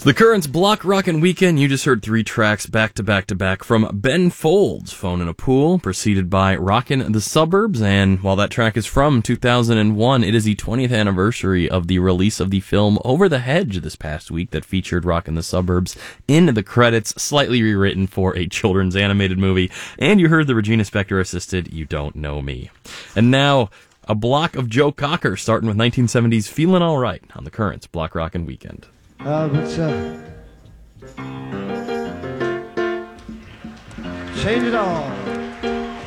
The Currents Block Rockin' Weekend. You just heard 3 tracks back to back to back from Ben Folds, Phone in a Pool, preceded by Rockin' the Suburbs. And while that track is from 2001, it is the 20th anniversary of the release of the film Over the Hedge this past week that featured Rockin' the Suburbs in the credits, slightly rewritten for a children's animated movie. And you heard the Regina Spektor assisted You Don't Know Me. And now, a block of Joe Cocker, starting with 1970's Feelin' Alright on the Currents Block Rockin' Weekend. Change it all.